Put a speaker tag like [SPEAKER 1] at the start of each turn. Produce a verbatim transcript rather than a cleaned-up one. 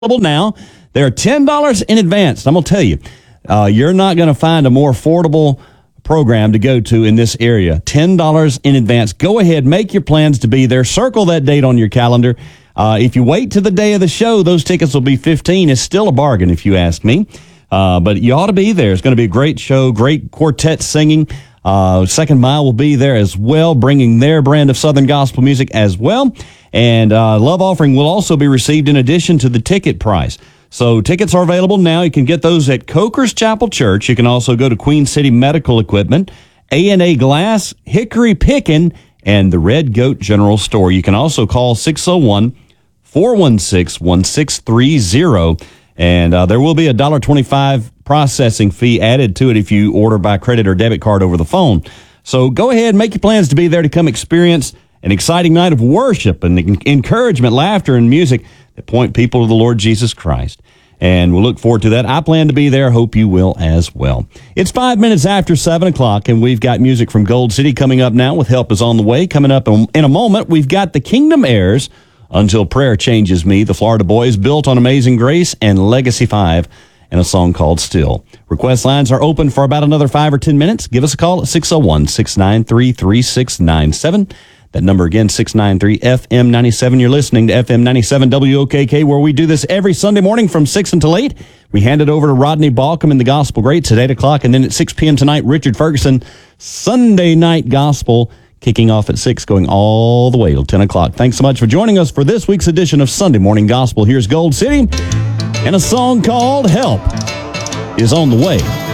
[SPEAKER 1] now. They're ten dollars in advance. I'm going to tell you, uh, you're not going to find a more affordable program to go to in this area. ten dollars in advance. Go ahead, make your plans to be there. Circle that date on your calendar. Uh, if you wait to the day of the show, those tickets will be fifteen dollars. It's still a bargain, if you ask me. Uh, but you ought to be there. It's going to be a great show, great quartet singing. Uh, Second Mile will be there as well, bringing their brand of Southern gospel music as well. And uh, Love Offering will also be received in addition to the ticket price. So tickets are available now. You can get those at Coker's Chapel Church. You can also go to Queen City Medical Equipment, A and A Glass, Hickory Pickin', and the Red Goat General Store. You can also call six oh one, four one six, one six three zero. And uh, there will be a one dollar and twenty-five cents processing fee added to it if you order by credit or debit card over the phone. So go ahead and make your plans to be there to come experience an exciting night of worship and encouragement, laughter, and music that point people to the Lord Jesus Christ. And we'll look forward to that. I plan to be there. Hope you will as well. It's five minutes after seven o'clock, and we've got music from Gold City coming up now with Help Is on the Way. Coming up in a moment, we've got the Kingdom Heirs, Until Prayer Changes Me, the Florida Boys, Built on Amazing Grace, and Legacy five, and a song called Still. Request lines are open for about another five or ten minutes. Give us a call at six oh one, six nine three, three six nine seven. That number again, six nine three F M ninety-seven. You're listening to F M ninety-seven W O K K, where we do this every Sunday morning from six until eight. We hand it over to Rodney Balcom in the Gospel Greats at eight o'clock, and then at six p.m. tonight, Richard Ferguson, Sunday Night Gospel, kicking off at six, going all the way till ten o'clock. Thanks so much for joining us for this week's edition of Sunday Morning Gospel. Here's Gold City and a song called Help Is on the Way.